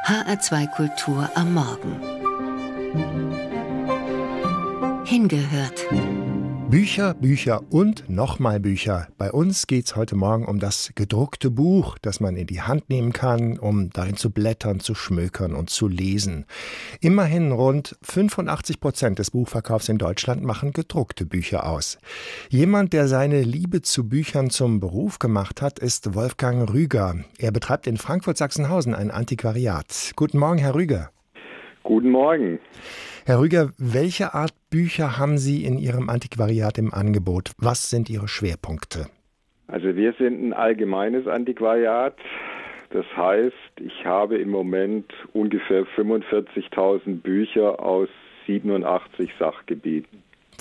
HR2 Kultur am Morgen. Hingehört. Bücher, Bücher und nochmal Bücher. Bei uns geht's heute Morgen um das gedruckte Buch, das man in die Hand nehmen kann, um darin zu blättern, zu schmökern und zu lesen. Immerhin rund 85% des Buchverkaufs in Deutschland machen gedruckte Bücher aus. Jemand, der seine Liebe zu Büchern zum Beruf gemacht hat, ist Wolfgang Rüger. Er betreibt in Frankfurt-Sachsenhausen ein Antiquariat. Guten Morgen, Herr Rüger. Guten Morgen. Herr Rüger, welche Art Bücher haben Sie in Ihrem Antiquariat im Angebot? Was sind Ihre Schwerpunkte? Also wir sind ein allgemeines Antiquariat. Das heißt, ich habe im Moment ungefähr 45.000 Bücher aus 87 Sachgebieten.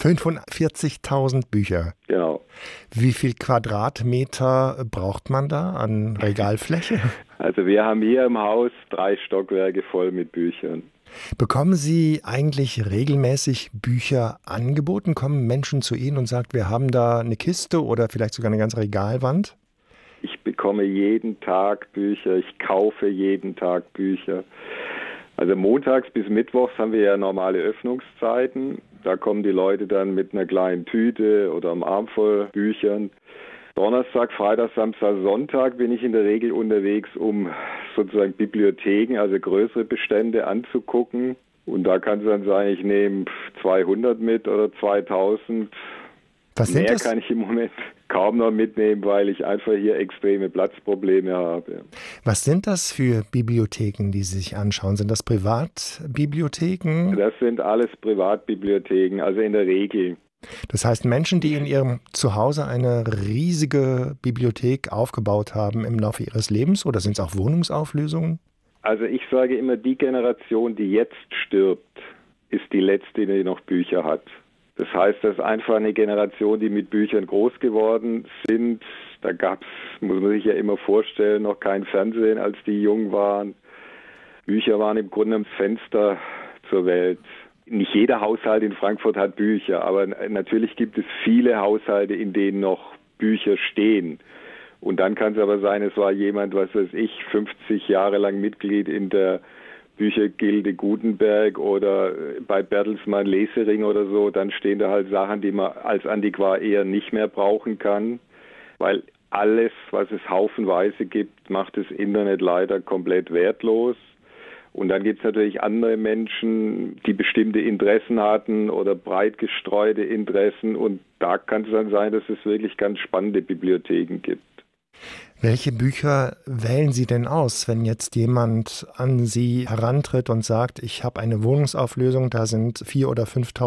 45.000 Bücher? Genau. Wie viel Quadratmeter braucht man da an Regalfläche? Also wir haben hier im Haus 3 Stockwerke voll mit Büchern. Bekommen Sie eigentlich regelmäßig Bücher angeboten? Kommen Menschen zu Ihnen und sagen, wir haben da eine Kiste oder vielleicht sogar eine ganze Regalwand? Ich bekomme jeden Tag Bücher, ich kaufe jeden Tag Bücher. Also montags bis mittwochs haben wir ja normale Öffnungszeiten. Da kommen die Leute dann mit einer kleinen Tüte oder einem Arm voll Büchern. Donnerstag, Freitag, Samstag, Sonntag bin ich in der Regel unterwegs, um sozusagen Bibliotheken, also größere Bestände anzugucken. Und da kann es dann sein, ich nehme 200 mit oder 2000. Was sind Mehr das? kann ich im Moment kaum noch mitnehmen, weil ich einfach hier extreme Platzprobleme habe. Was sind das für Bibliotheken, die Sie sich anschauen? Sind das Privatbibliotheken? Das sind alles Privatbibliotheken, also in der Regel. Das heißt, Menschen, die in ihrem Zuhause eine riesige Bibliothek aufgebaut haben im Laufe ihres Lebens, oder sind es auch Wohnungsauflösungen? Also ich sage immer, die Generation, die jetzt stirbt, ist die letzte, die noch Bücher hat. Das heißt, das ist einfach eine Generation, die mit Büchern groß geworden sind. Da gab es, muss man sich ja immer vorstellen, noch kein Fernsehen, als die jung waren. Bücher waren im Grunde ein Fenster zur Welt. Nicht jeder Haushalt in Frankfurt hat Bücher, aber natürlich gibt es viele Haushalte, in denen noch Bücher stehen. Und dann kann es aber sein, es war jemand, was weiß ich, 50 Jahre lang Mitglied in der Büchergilde Gutenberg oder bei Bertelsmann Lesering oder so. Dann stehen da halt Sachen, die man als Antiquar eher nicht mehr brauchen kann, weil alles, was es haufenweise gibt, macht das Internet leider komplett wertlos. Und dann gibt es natürlich andere Menschen, die bestimmte Interessen hatten oder breit gestreute Interessen. Und da kann es dann sein, dass es wirklich ganz spannende Bibliotheken gibt. Welche Bücher wählen Sie denn aus, wenn jetzt jemand an Sie herantritt und sagt, ich habe eine Wohnungsauflösung, da sind 4.000 oder 5.000